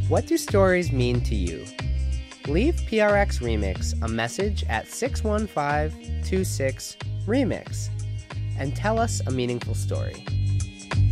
What do stories mean to you? Leave PRX Remix a message at 61526 Remix and tell us a meaningful story.